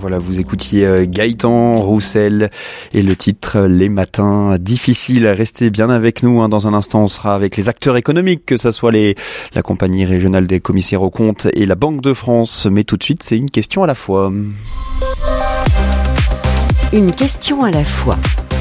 Voilà, vous écoutiez Gaëtan Roussel et le titre Les matins difficiles. Restez bien avec nous. Dans un instant, on sera avec les acteurs économiques, que ce soit la compagnie régionale des commissaires aux comptes et la Banque de France. Mais tout de suite, c'est une question à la fois. Une question à la fois.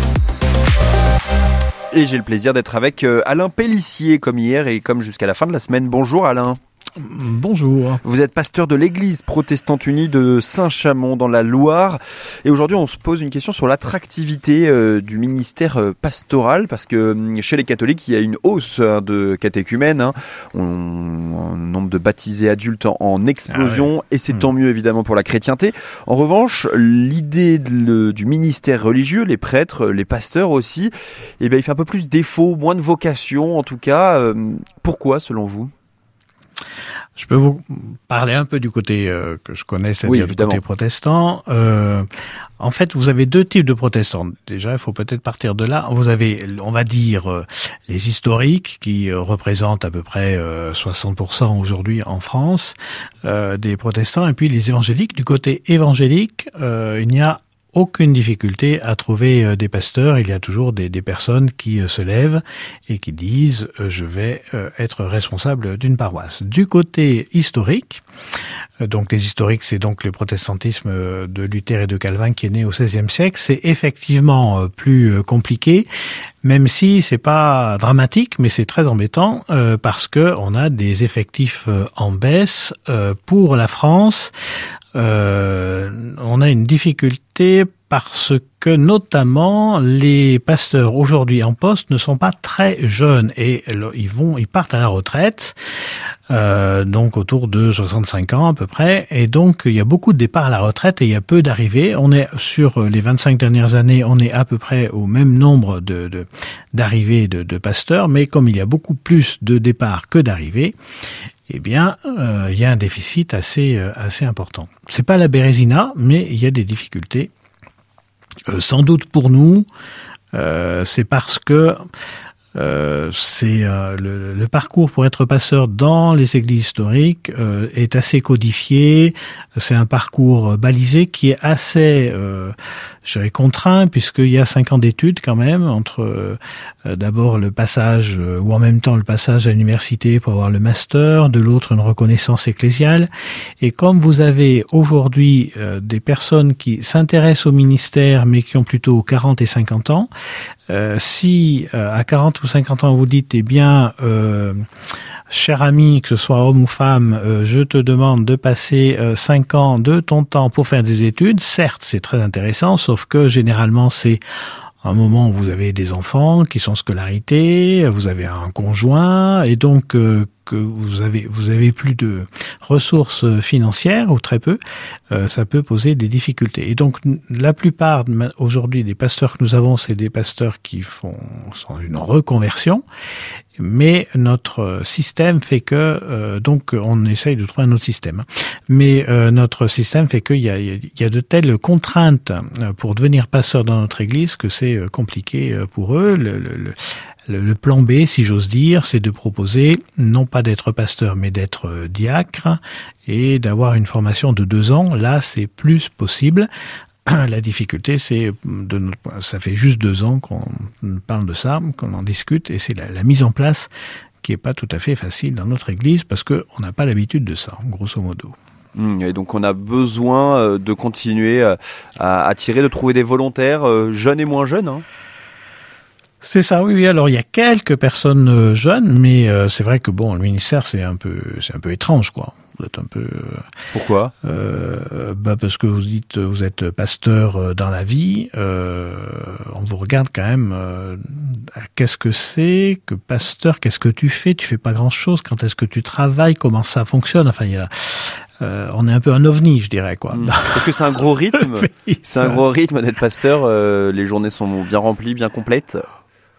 Et j'ai le plaisir d'être avec Alain Pellissier, comme hier et comme jusqu'à la fin de la semaine. Bonjour Alain. Bonjour. Vous êtes pasteur de l'église protestante unie de Saint-Chamond dans la Loire. Et aujourd'hui, on se pose une question sur l'attractivité du ministère pastoral, parce que chez les catholiques, il y a une hausse de catéchumènes. Un nombre de baptisés adultes en explosion, et c'est tant mieux évidemment pour la chrétienté. En revanche, l'idée du ministère religieux, les prêtres, les pasteurs aussi, il fait un peu plus défaut, moins de vocation en tout cas. Pourquoi selon vous ? Je peux vous parler un peu du côté que je connais, c'est-à-dire du côté protestant. En fait, vous avez deux types de protestants. Déjà, il faut peut-être partir de là. Vous avez, on va dire, les historiques qui représentent à peu près 60% aujourd'hui en France des protestants, et puis les évangéliques. Du côté évangélique, il n'y a aucune difficulté à trouver des pasteurs. Il y a toujours des personnes qui se lèvent et qui disent je vais être responsable d'une paroisse. Du côté historique, donc les historiques, c'est donc le protestantisme de Luther et de Calvin qui est né au XVIe siècle. C'est effectivement plus compliqué, même si c'est pas dramatique, mais c'est très embêtant parce que on a des effectifs en baisse pour la France. On a une difficulté parce que notamment les pasteurs aujourd'hui en poste ne sont pas très jeunes et ils partent à la retraite, donc autour de 65 ans à peu près, et donc il y a beaucoup de départs à la retraite et il y a peu d'arrivées. On est sur les 25 dernières années, on est à peu près au même nombre d'arrivées de pasteurs, mais comme il y a beaucoup plus de départs que d'arrivées, il y a un déficit assez important. C'est pas la Bérésina, mais il y a des difficultés. Sans doute pour nous, c'est parce que le parcours pour être pasteur dans les églises historiques est assez codifié. C'est un parcours balisé qui est assez contraint, puisqu'il y a 5 ans d'études quand même, entre d'abord le passage, ou en même temps le passage à l'université pour avoir le master, de l'autre une reconnaissance ecclésiale. Et comme vous avez aujourd'hui des personnes qui s'intéressent au ministère, mais qui ont plutôt 40 et 50 ans, si à 40 ou 50 ans vous dites, cher ami, que ce soit homme ou femme, je te demande de passer 5 ans de ton temps pour faire des études, certes c'est très intéressant, sauf que généralement c'est un moment où vous avez des enfants qui sont en scolarité, vous avez un conjoint, et donc que vous avez plus de ressources financières, ou très peu, ça peut poser des difficultés. Et donc la plupart aujourd'hui des pasteurs que nous avons, c'est des pasteurs qui sont une reconversion, mais notre système fait que donc on essaye de trouver un autre système. Mais notre système fait qu'il y a de telles contraintes pour devenir pasteur dans notre église que c'est compliqué pour eux. Le plan B, si j'ose dire, c'est de proposer non pas d'être pasteur, mais d'être diacre et d'avoir une formation de 2 ans. Là, c'est plus possible. La difficulté, c'est ça fait juste 2 ans qu'on parle de ça, qu'on en discute, et c'est la mise en place qui est pas tout à fait facile dans notre église parce que on n'a pas l'habitude de ça, grosso modo. Et donc on a besoin de continuer à attirer, de trouver des volontaires jeunes et moins jeunes. C'est ça, oui. Alors il y a quelques personnes jeunes, mais c'est vrai que le ministère c'est un peu étrange, quoi. Vous êtes un peu. Pourquoi ? Parce que vous dites vous êtes pasteur dans la vie. On vous regarde quand même. Qu'est-ce que c'est que pasteur ? Qu'est-ce que tu fais ? Tu fais pas grand-chose. Quand est-ce que tu travailles ? Comment ça fonctionne ? Enfin, il y a. On est un peu un ovni, je dirais, quoi. Est-ce que c'est un gros rythme ? C'est un gros rythme d'être pasteur. Les journées sont bien remplies, bien complètes.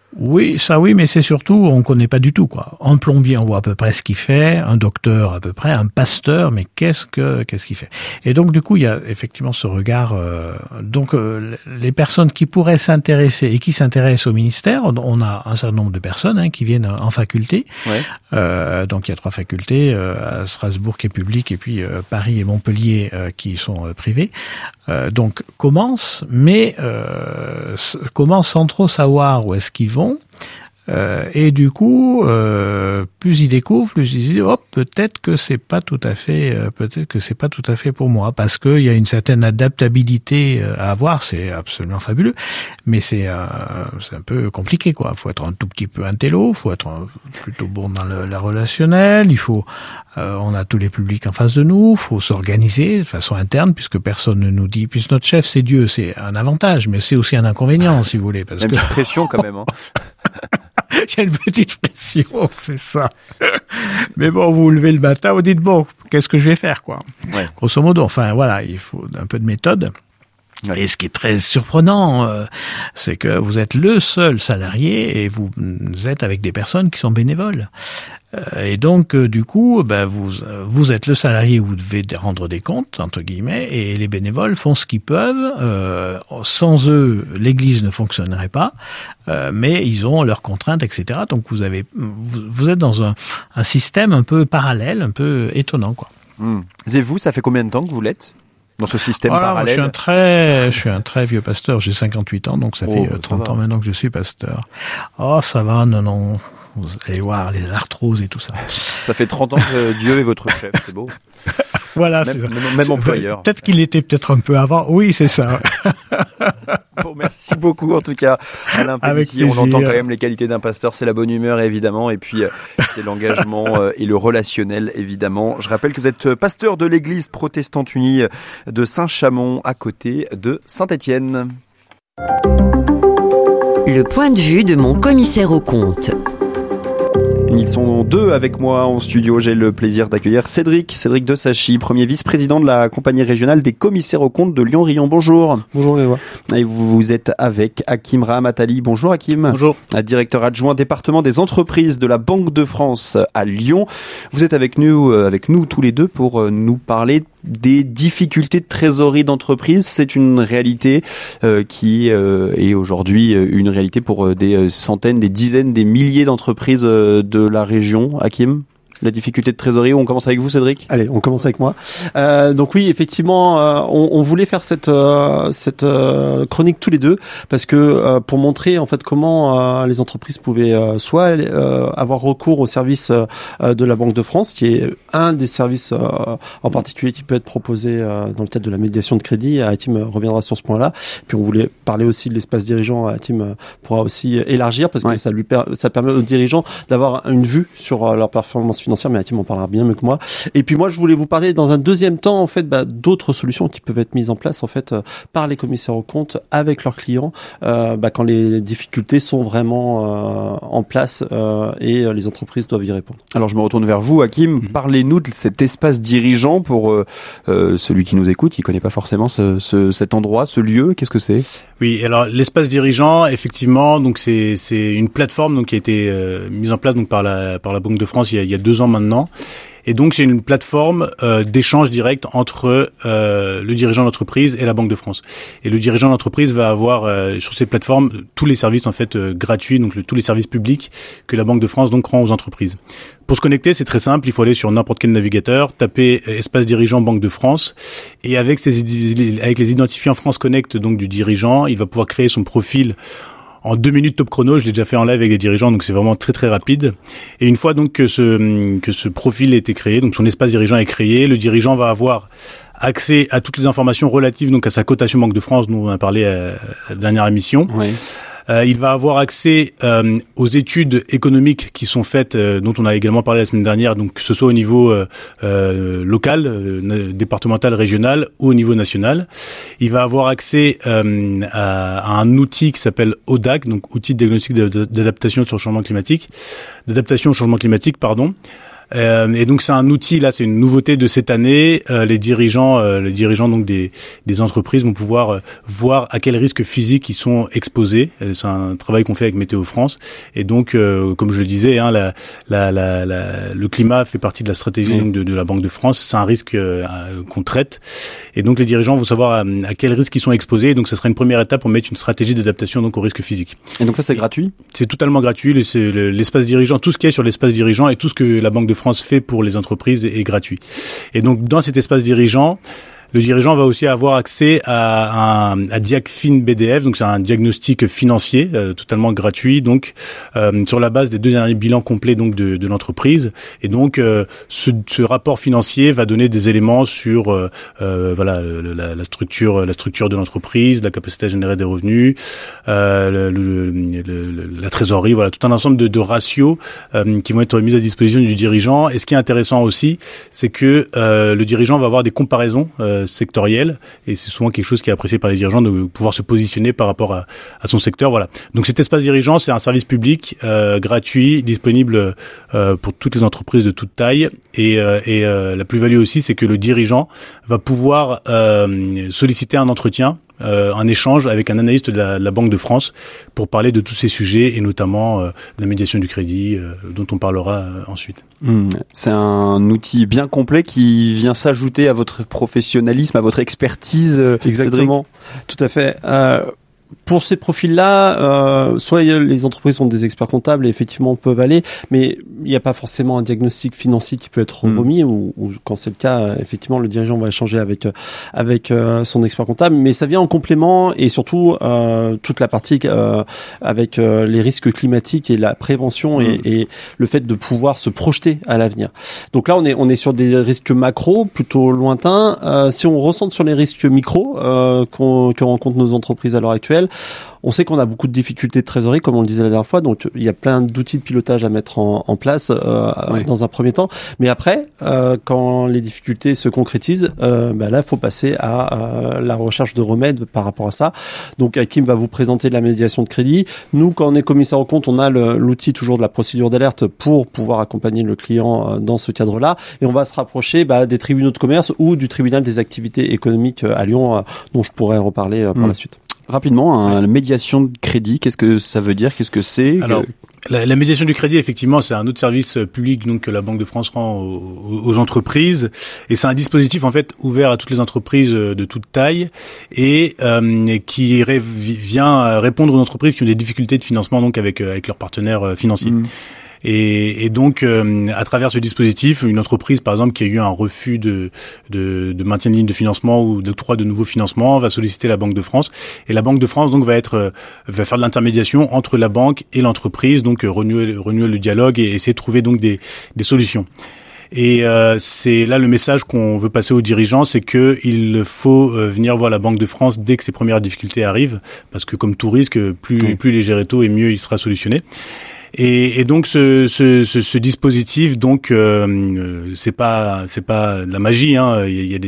Oui, ça oui, mais c'est surtout, on connaît pas du tout, quoi. Un plombier, on voit à peu près ce qu'il fait, un docteur à peu près, un pasteur, mais qu'est-ce qu'il fait? Et donc, du coup, il y a effectivement ce regard, les personnes qui pourraient s'intéresser et qui s'intéressent au ministère, on a un certain nombre de personnes, qui viennent en faculté. Ouais. Donc, il y a 3 facultés, à Strasbourg qui est publique, et puis, Paris et Montpellier, qui sont privées. Donc, commencent sans trop savoir où est-ce qu'ils vont. Et du coup, plus ils découvrent, plus ils disent peut-être que c'est pas tout à fait pour moi, parce que il y a une certaine adaptabilité à avoir. C'est absolument fabuleux, mais c'est un peu compliqué, quoi. Faut être un tout petit peu intello, faut être plutôt bon dans la relationnel. Il faut, on a tous les publics en face de nous. Faut s'organiser de façon interne, puisque personne ne nous dit. Puisque notre chef c'est Dieu, c'est un avantage, mais c'est aussi un inconvénient, si vous voulez, parce que pression quand même. Il y a une petite pression, c'est ça. Mais bon, vous vous levez le matin, vous dites bon, qu'est-ce que je vais faire, quoi. Ouais. Grosso modo, enfin voilà, il faut un peu de méthode. Ouais. Et ce qui est très surprenant, c'est que vous êtes le seul salarié et vous êtes avec des personnes qui sont bénévoles. Et donc, du coup, vous êtes le salarié où vous devez rendre des comptes, entre guillemets, et les bénévoles font ce qu'ils peuvent. Sans eux, l'Église ne fonctionnerait pas, mais ils ont leurs contraintes, etc. Donc, vous êtes dans un système un peu parallèle, un peu étonnant, quoi. Et vous, ça fait combien de temps que vous l'êtes dans ce système parallèle? Je suis un très vieux pasteur, j'ai 58 ans, donc ça fait 30 ans maintenant que je suis pasteur. Oh, ça va, non. Vous allez voir les arthroses et tout ça. Ça fait 30 ans que Dieu est votre chef, c'est beau. Voilà, même, c'est ça. Même employeur. Peut-être qu'il était un peu avant. Oui, c'est ça. Bon, merci beaucoup en tout cas, Alain Pellissier. On entend quand même les qualités d'un pasteur, c'est la bonne humeur évidemment, et puis c'est l'engagement et le relationnel évidemment. Je rappelle que vous êtes pasteur de l'église protestante unie de Saint-Chamond à côté de Saint-Étienne. Le point de vue de mon commissaire aux comptes. Ils sont 2 avec moi en studio. J'ai le plaisir d'accueillir Cédric de Sachy, premier vice-président de la compagnie régionale des commissaires aux comptes de Lyon-Rion. Bonjour. Bonjour Léo. Et vous êtes avec Hakim Rahamatali. Bonjour Hakim. Bonjour. Directeur adjoint département des entreprises de la Banque de France à Lyon. Vous êtes avec nous tous les deux pour nous parler des difficultés de trésorerie d'entreprise. C'est une réalité qui est aujourd'hui une réalité pour des centaines, des dizaines, des milliers d'entreprises de la région. Hakim, la difficulté de trésorerie, on commence avec vous Cédric? Allez, on commence avec moi. Donc oui, effectivement, on voulait faire cette chronique tous les deux parce que pour montrer en fait comment les entreprises pouvaient soit avoir recours au service de la Banque de France, qui est un des services en particulier qui peut être proposé dans le cadre de la médiation de crédit. Hatim reviendra sur ce point-là. Puis on voulait parler aussi de l'espace dirigeant. Hatim pourra aussi élargir parce que ça permet aux dirigeants d'avoir une vue sur leur performance financière, mais Hatim en parlera bien mieux que moi. Et puis moi, je voulais vous parler dans un deuxième temps, en fait, d'autres solutions qui peuvent être mises en place, en fait, par les commissaires aux comptes avec leurs clients, quand les difficultés sont vraiment en place et les entreprises doivent y répondre. Alors, je me retourne vers vous, Hakim. Parlez-nous de cet espace dirigeant pour celui qui nous écoute, il connaît pas forcément cet endroit, ce lieu. Qu'est-ce que c'est? Oui, alors l'espace dirigeant, effectivement, donc c'est une plateforme donc qui a été mise en place donc par la Banque de France il y a 2 ans maintenant. Et donc c'est une plateforme d'échange direct entre le dirigeant d'entreprise et la Banque de France. Et le dirigeant d'entreprise va avoir sur ces plateformes tous les services en fait gratuits, donc tous les services publics que la Banque de France donc rend aux entreprises. Pour se connecter, c'est très simple, il faut aller sur n'importe quel navigateur, taper espace dirigeant Banque de France, et avec les identifiants France Connect donc du dirigeant, il va pouvoir créer son profil en 2 minutes top chrono. Je l'ai déjà fait en live avec des dirigeants, donc c'est vraiment très très rapide. Et une fois donc que ce profil a été créé, donc son espace dirigeant est créé, le dirigeant va avoir accès à toutes les informations relatives donc à sa cotation Banque de France, dont on a parlé à la dernière émission. Oui. Il va avoir accès aux études économiques qui sont faites, dont on a également parlé la semaine dernière, donc que ce soit au niveau local, départemental, régional ou au niveau national. Il va avoir accès à un outil qui s'appelle ODAC, donc outil de diagnostic d'adaptation au changement climatique, Et donc c'est un outil, là c'est une nouveauté de cette année. Les dirigeants donc des entreprises vont pouvoir voir à quels risques physiques ils sont exposés. C'est un travail qu'on fait avec Météo France. Et donc comme je le disais, hein, le climat fait partie de la stratégie donc, de la Banque de France. C'est un risque qu'on traite. Et donc les dirigeants vont savoir à quels risques ils sont exposés. Et donc ça sera une première étape pour mettre une stratégie d'adaptation donc aux risques physiques. Et donc ça c'est gratuit ? C'est totalement gratuit. L'espace dirigeant, tout ce qui est sur l'espace dirigeant et tout ce que la Banque de France fait pour les entreprises est gratuit. Et donc dans cet espace dirigeant, le dirigeant va aussi avoir accès à DiagFin BDF, donc c'est un diagnostic financier totalement gratuit, donc sur la base des 2 derniers bilans complets donc de l'entreprise. Et donc ce rapport financier va donner des éléments sur voilà la structure de l'entreprise, la capacité à générer des revenus, la trésorerie, voilà tout un ensemble de ratios qui vont être mis à disposition du dirigeant. Et ce qui est intéressant aussi, c'est que le dirigeant va avoir des comparaisons sectoriel, et c'est souvent quelque chose qui est apprécié par les dirigeants de pouvoir se positionner par rapport à son secteur. Voilà. Donc cet espace dirigeant, c'est un service public gratuit, disponible pour toutes les entreprises de toute taille, et la plus-value aussi, c'est que le dirigeant va pouvoir solliciter un entretien, un échange avec un analyste de la Banque de France pour parler de tous ces sujets et notamment de la médiation du crédit dont on parlera ensuite. C'est un outil bien complet qui vient s'ajouter à votre professionnalisme, à votre expertise. Exactement, Cédric. Tout à fait. Pour ces profils-là, soit les entreprises sont des experts comptables et effectivement peuvent aller, mais il n'y a pas forcément un diagnostic financier qui peut être remis, ou quand c'est le cas, effectivement, le dirigeant va échanger avec son expert comptable, mais ça vient en complément, et surtout toute la partie avec les risques climatiques et la prévention et le fait de pouvoir se projeter à l'avenir. Donc là, on est sur des risques macro plutôt lointains. Si on recentre sur les risques micro que rencontrent nos entreprises à l'heure actuelle, on sait qu'on a beaucoup de difficultés de trésorerie, comme on le disait la dernière fois, donc il y a plein d'outils de pilotage à mettre en place dans un premier temps. Mais après, quand les difficultés se concrétisent, là, il faut passer à la recherche de remèdes par rapport à ça. Donc, Hakim va vous présenter de la médiation de crédit. Nous, quand on est commissaire aux comptes, on a l'outil toujours de la procédure d'alerte pour pouvoir accompagner le client dans ce cadre-là. Et on va se rapprocher des tribunaux de commerce ou du tribunal des activités économiques à Lyon, dont je pourrais reparler par la suite. Rapidement, la médiation de crédit, qu'est-ce que ça veut dire ? Qu'est-ce que c'est ? Alors, la médiation du crédit, effectivement, c'est un autre service public donc que la Banque de France rend aux entreprises, et c'est un dispositif en fait ouvert à toutes les entreprises de toute taille et qui vient répondre aux entreprises qui ont des difficultés de financement donc avec leurs partenaires financiers. Et donc, à travers ce dispositif, une entreprise, par exemple, qui a eu un refus de maintien de ligne de financement ou d'octroi de nouveaux financements, va solliciter la Banque de France. Et la Banque de France, donc, va faire de l'intermédiation entre la banque et l'entreprise, donc renouer le dialogue et essayer de trouver donc des solutions. Et c'est là le message qu'on veut passer aux dirigeants, c'est que il faut venir voir la Banque de France dès que ces premières difficultés arrivent, parce que comme tout risque, plus les gérer tôt et mieux il sera solutionné. Et donc ce dispositif, donc c'est pas de la magie, hein. Il y a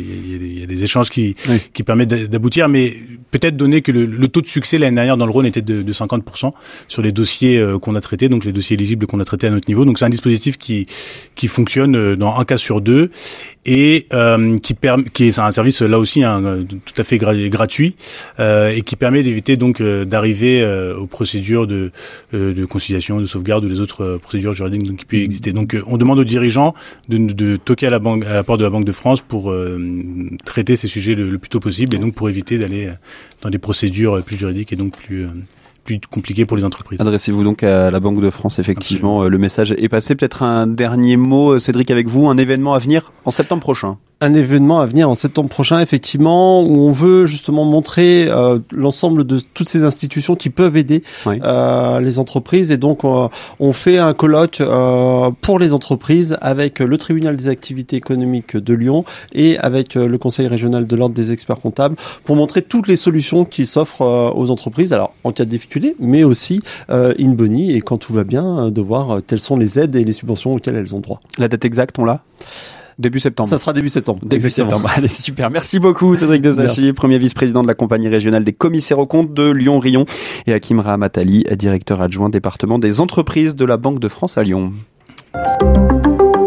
des échanges qui permettent d'aboutir, mais peut-être donner que le taux de succès l'année dernière dans le Rhône était de 50% sur les dossiers qu'on a traités, donc les dossiers éligibles qu'on a traités à notre niveau. Donc c'est un dispositif qui fonctionne dans un cas sur deux et qui est un service là aussi tout à fait gratuit et qui permet d'éviter donc d'arriver aux procédures de conciliation, de sauvegarde ou les autres procédures juridiques donc, qui peuvent exister. Donc on demande aux dirigeants de toquer à la porte de la Banque de France pour traiter ces sujets le plus tôt possible et donc pour éviter d'aller dans des procédures plus juridiques et donc plus compliqué pour les entreprises. Adressez-vous donc à la Banque de France, effectivement. Absolument. Le message est passé. Peut-être un dernier mot, Cédric, avec vous, un événement à venir en septembre prochain. Un événement à venir en septembre prochain, effectivement, où on veut justement montrer l'ensemble de toutes ces institutions qui peuvent aider les entreprises. Et donc, on fait un colloque pour les entreprises avec le tribunal des activités économiques de Lyon et avec le conseil régional de l'ordre des experts comptables pour montrer toutes les solutions qui s'offrent aux entreprises. Alors, en cas de difficulté, mais aussi in boni et quand tout va bien, de voir quelles sont les aides et les subventions auxquelles elles ont droit. La date exacte, on l'a ? Début septembre. Ça sera début septembre. Début septembre. Allez, super. Merci beaucoup, Cédric Desachi, premier vice-président de la compagnie régionale des commissaires aux comptes de Lyon-Rion, et Hakim Rahamatali, directeur adjoint département des entreprises de la Banque de France à Lyon. Merci.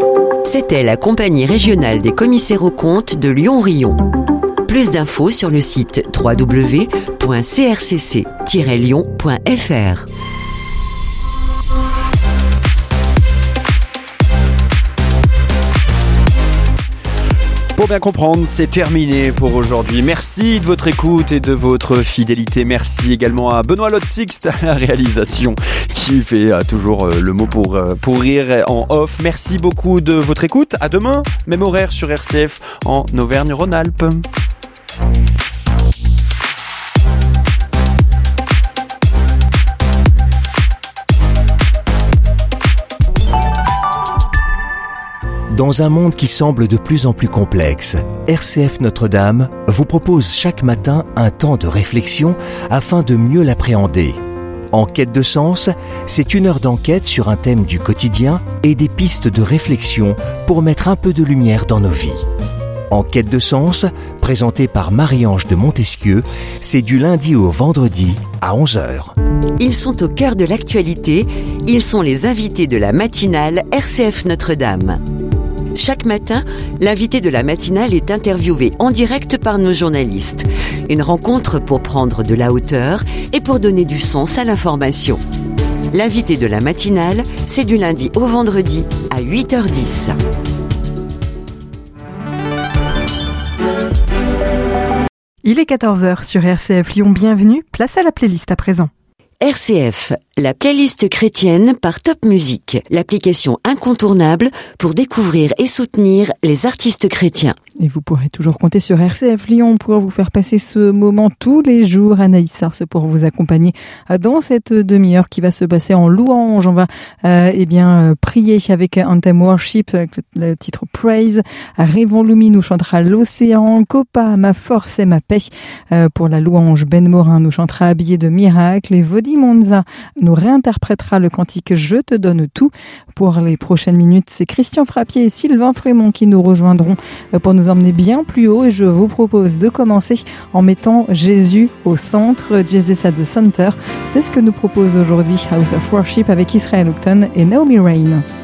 C'était la compagnie régionale des commissaires aux comptes de Lyon-Rion. Plus d'infos sur le site www.crcc-lyon.fr. Pour bien comprendre, c'est terminé pour aujourd'hui. Merci de votre écoute et de votre fidélité. Merci également à Benoît Lotsixt à la réalisation qui fait toujours le mot pour rire en off. Merci beaucoup de votre écoute. À demain, même horaire sur RCF en Auvergne-Rhône-Alpes. Dans un monde qui semble de plus en plus complexe, RCF Notre-Dame vous propose chaque matin un temps de réflexion afin de mieux l'appréhender. En quête de sens, c'est une heure d'enquête sur un thème du quotidien et des pistes de réflexion pour mettre un peu de lumière dans nos vies. En quête de sens, présenté par Marie-Ange de Montesquieu, c'est du lundi au vendredi à 11h. Ils sont au cœur de l'actualité, ils sont les invités de la matinale RCF Notre-Dame. Chaque matin, l'invité de la matinale est interviewé en direct par nos journalistes. Une rencontre pour prendre de la hauteur et pour donner du sens à l'information. L'invité de la matinale, c'est du lundi au vendredi à 8h10. Il est 14h sur RCF Lyon, bienvenue, place à la playlist à présent. RCF, la playlist chrétienne par Top Music, l'application incontournable pour découvrir et soutenir les artistes chrétiens. Et vous pourrez toujours compter sur RCF Lyon pour vous faire passer ce moment tous les jours. Anaïs Sars pour vous accompagner dans cette demi-heure qui va se passer en louange. On va prier avec Anthem Worship, avec le titre Praise. Révon Lumi nous chantera L'Océan. Copa, ma force et ma paix. Pour la louange, Ben Morin nous chantera Habillé de miracle. Et Vodi Monza nous réinterprétera le cantique Je te donne tout. Pour les prochaines minutes, c'est Christian Frappier et Sylvain Frémont qui nous rejoindront pour nous emmener bien plus haut. Et je vous propose de commencer en mettant Jésus au centre, Jesus at the Center. C'est ce que nous propose aujourd'hui House of Worship avec Israel Houghton et Naomi Rain.